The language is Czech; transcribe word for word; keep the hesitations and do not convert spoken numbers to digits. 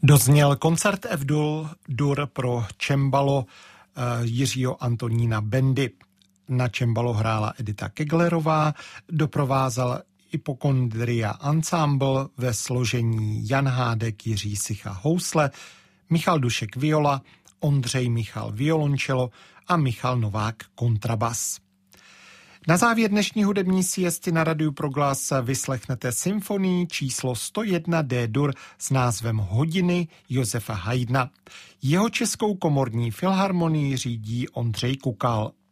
Dozněl koncert F-dur pro cembalo Jiřího Antonína Bendy. Na cembalo hrála Edita Keglerová, doprovázel Hypochondria Ensemble ve složení Jan Hádek, Jiří Sicha housle, Michal Dušek viola, Ondřej Michal violončelo a Michal Novák kontrabas. Na závěr dnešní hudební siesty na Radiu Proglas vyslechnete symfonii číslo sto jedna D-dur s názvem Hodiny Josefa Haydna. Jeho českou komorní filharmonii řídí Ondřej Kukal.